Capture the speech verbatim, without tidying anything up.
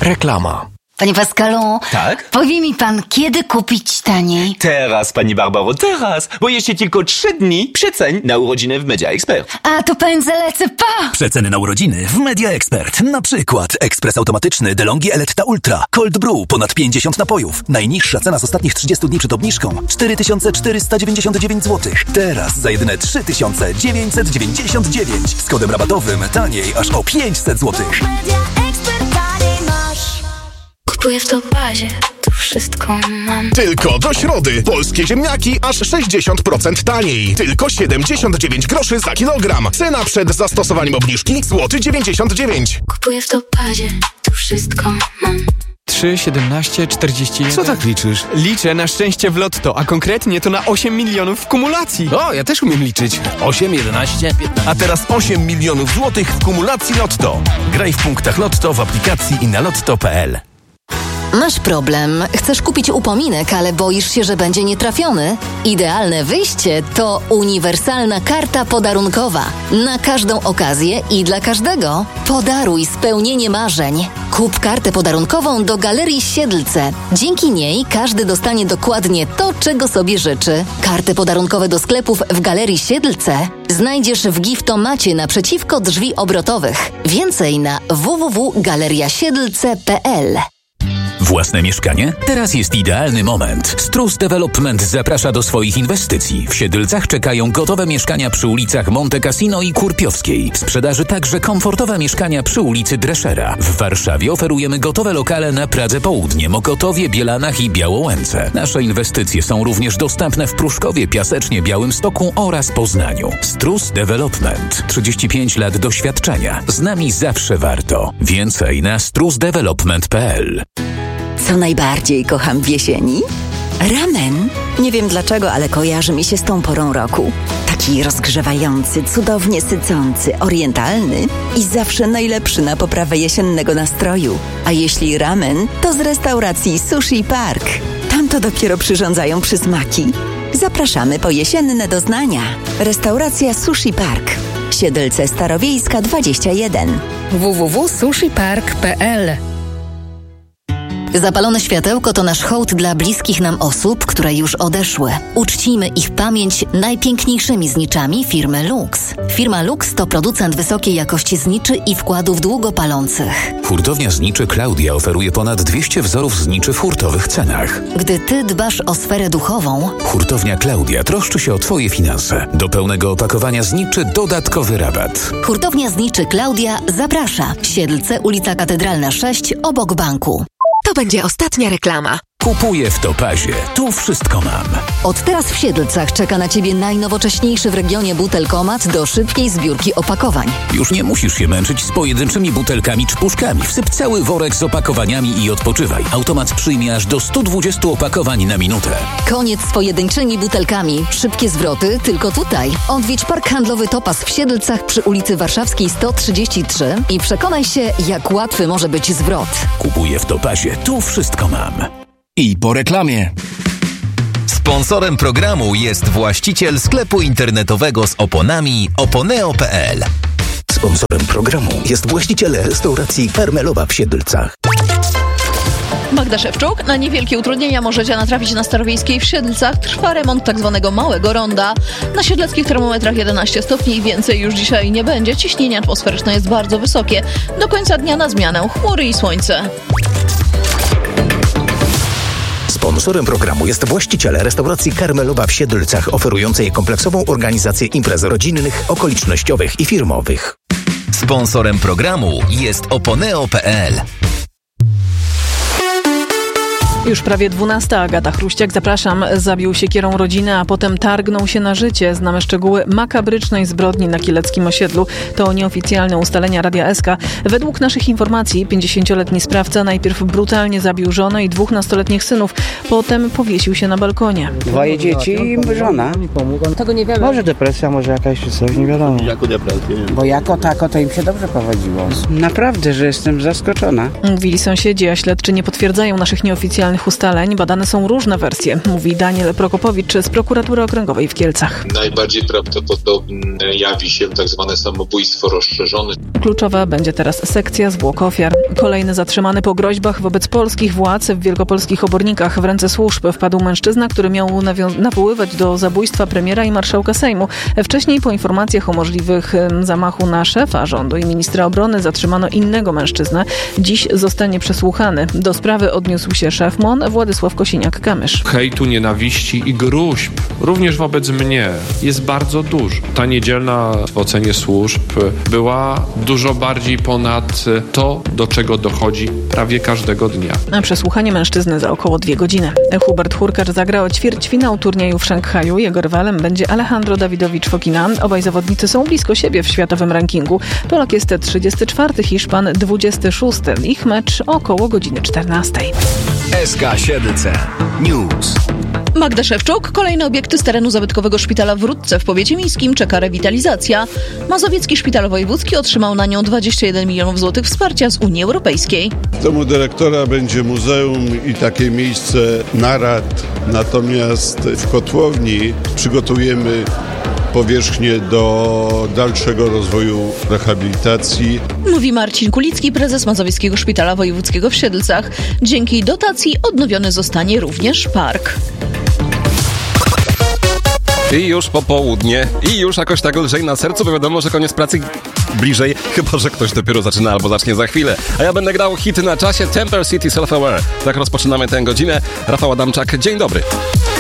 Reklama. Panie Pascalu, tak? Powie mi pan, kiedy kupić taniej? Teraz, pani Barbaro, teraz, bo jeszcze tylko trzy dni przeceń na urodziny w Media Expert. A to pędzę lecę, pa! Przeceny na urodziny w Media Expert. Na przykład ekspres automatyczny DeLonghi Eletta Ultra, Cold Brew, ponad pięćdziesiąt napojów. Najniższa cena z ostatnich trzydziestu dni przed obniżką cztery tysiące czterysta dziewięćdziesiąt dziewięć złotych. Teraz za jedyne trzy tysiące dziewięćset dziewięćdziesiąt dziewięć. Z kodem rabatowym taniej aż o pięćset złotych. Kupuję w Topazie, tu wszystko mam. Tylko do środy. Polskie ziemniaki aż sześćdziesiąt procent taniej. Tylko siedemdziesiąt dziewięć groszy za kilogram. Cena przed zastosowaniem obniżki złoty dziewięćdziesiąt dziewięć. Kupuję w Topazie, tu wszystko mam. trzy, siedemnaście, czterdzieści jeden. Co tak liczysz? Liczę na szczęście w lotto, a konkretnie to na osiem milionów w kumulacji. O, ja też umiem liczyć. osiem, jedenaście, piętnaście. A teraz osiem milionów złotych w kumulacji Lotto. Graj w punktach Lotto w aplikacji i na lotto kropka p l. Masz problem, chcesz kupić upominek, ale boisz się, że będzie nietrafiony? Idealne wyjście to uniwersalna karta podarunkowa. Na każdą okazję i dla każdego. Podaruj spełnienie marzeń. Kup kartę podarunkową do Galerii Siedlce. Dzięki niej każdy dostanie dokładnie to, czego sobie życzy. Karty podarunkowe do sklepów w Galerii Siedlce znajdziesz w giftomacie naprzeciwko drzwi obrotowych. Więcej na w w w kropka galeria siedlce kropka p l. Własne mieszkanie? Teraz jest idealny moment. Strus Development zaprasza do swoich inwestycji. W Siedlcach czekają gotowe mieszkania przy ulicach Monte Cassino i Kurpiowskiej. W sprzedaży także komfortowe mieszkania przy ulicy Dreschera. W Warszawie oferujemy gotowe lokale na Pradze Południe, Mokotowie, Bielanach i Białołęce. Nasze inwestycje są również dostępne w Pruszkowie, Piasecznie, Białymstoku oraz Poznaniu. Strus Development. trzydzieści pięć lat doświadczenia. Z nami zawsze warto. Więcej na strus development kropka p l. Co najbardziej kocham w jesieni? Ramen. Nie wiem dlaczego, ale kojarzy mi się z tą porą roku. Taki rozgrzewający, cudownie sycący, orientalny i zawsze najlepszy na poprawę jesiennego nastroju. A jeśli ramen, to z restauracji Sushi Park. Tam to dopiero przyrządzają przysmaki. Zapraszamy po jesienne doznania. Restauracja Sushi Park. Siedlce Starowiejska dwadzieścia jeden. w w w kropka sushi park kropka p l. Zapalone światełko to nasz hołd dla bliskich nam osób, które już odeszły. Uczcijmy ich pamięć najpiękniejszymi zniczami firmy Lux. Firma Lux to producent wysokiej jakości zniczy i wkładów długopalących. Hurtownia zniczy Klaudia oferuje ponad dwieście wzorów zniczy w hurtowych cenach. Gdy ty dbasz o sferę duchową, Hurtownia Klaudia troszczy się o twoje finanse. Do pełnego opakowania zniczy dodatkowy rabat. Hurtownia zniczy Klaudia zaprasza. Siedlce, ulica Katedralna sześć, obok banku. To będzie ostatnia reklama. Kupuję w Topazie. Tu wszystko mam. Od teraz w Siedlcach czeka na Ciebie najnowocześniejszy w regionie butelkomat do szybkiej zbiórki opakowań. Już nie musisz się męczyć z pojedynczymi butelkami czy puszkami. Wsyp cały worek z opakowaniami i odpoczywaj. Automat przyjmie aż do stu dwudziestu opakowań na minutę. Koniec z pojedynczymi butelkami. Szybkie zwroty tylko tutaj. Odwiedź Park Handlowy Topaz w Siedlcach przy ulicy Warszawskiej sto trzydzieści trzy i przekonaj się, jak łatwy może być zwrot. Kupuję w Topazie. Tu wszystko mam. I po reklamie. Sponsorem programu jest właściciel sklepu internetowego z oponami oponeo kropka p l. Sponsorem programu jest właściciel restauracji Karmelowa w Siedlcach. Magda Szewczuk. Na niewielkie utrudnienia możecie natrafić na Starowiejskiej w Siedlcach. Trwa remont tak zwanego małego ronda. Na siedleckich termometrach jedenaście stopni i więcej już dzisiaj nie będzie. Ciśnienie atmosferyczne jest bardzo wysokie. Do końca dnia na zmianę chmury i słońce. Sponsorem programu jest właściciel restauracji Karmelowa w Siedlcach, oferującej kompleksową organizację imprez rodzinnych, okolicznościowych i firmowych. Sponsorem programu jest oponeo kropka p l. Już prawie dwunasta. Agata Chruściak, zapraszam. Zabił siekierą rodzinę, a potem targnął się na życie. Znamy szczegóły makabrycznej zbrodni na kieleckim osiedlu. To nieoficjalne ustalenia Radia S K. Według naszych informacji pięćdziesięcioletni sprawca najpierw brutalnie zabił żonę i dwóch nastoletnich synów. Potem powiesił się na balkonie. Dwoje dzieci i żona. Tego nie wiemy. Może depresja, może jakaś coś, nie wiadomo. Jako depresja? Bo jako tako to im się dobrze prowadziło. Naprawdę, że jestem zaskoczona. Mówili sąsiedzi, a śledczy nie potwierdzają naszych nieoficjalnych oficjalnych ustaleń. Badane są różne wersje, mówi Daniel Prokopowicz z Prokuratury Okręgowej w Kielcach. Najbardziej prawdopodobne jawi się tak zwane samobójstwo rozszerzone. Kluczowa będzie teraz sekcja zwłok ofiar. Kolejny zatrzymany po groźbach wobec polskich władz w wielkopolskich Obornikach. W ręce służb wpadł mężczyzna, który miał nawią- nawoływać do zabójstwa premiera i marszałka Sejmu. Wcześniej po informacjach o możliwych zamachu na szefa rządu i ministra obrony zatrzymano innego mężczyznę. Dziś zostanie przesłuchany. Do sprawy odniósł się szef M O N Władysław Kosiniak-Kamysz. Hejtu, nienawiści i gruźb, również wobec mnie, jest bardzo dużo. Ta niedzielna w ocenie służb była dużo bardziej ponad to, do czego dochodzi prawie każdego dnia. A przesłuchanie mężczyzny za około dwie godziny. Hubert Hurkacz zagrał ćwierćfinał turnieju w Szanghaju. Jego rywalem będzie Alejandro Dawidowicz Fokina. Obaj zawodnicy są blisko siebie w światowym rankingu. Polak jest trzydziesty czwarty, Hiszpan dwudziesty szósty. Ich mecz około godziny czternastej. S K siedem C News. Magda Szewczuk. Kolejne obiekty z terenu zabytkowego szpitala w Rudce w powiecie miejskim czeka rewitalizacja. Mazowiecki Szpital Wojewódzki otrzymał na nią dwadzieścia jeden milionów złotych wsparcia z Unii Europejskiej. W domu dyrektora będzie muzeum i takie miejsce narad. Natomiast w kotłowni przygotujemy powierzchnię do dalszego rozwoju rehabilitacji. Mówi Marcin Kulicki, prezes Mazowieckiego Szpitala Wojewódzkiego w Siedlcach. Dzięki dotacji odnowiony zostanie również park. I już popołudnie, i już jakoś tak lżej na sercu, bo wiadomo, że koniec pracy bliżej, chyba że ktoś dopiero zaczyna albo zacznie za chwilę. A ja będę grał hity na czasie. Temper City Self Aware. Tak rozpoczynamy tę godzinę. Rafał Adamczak, dzień dobry.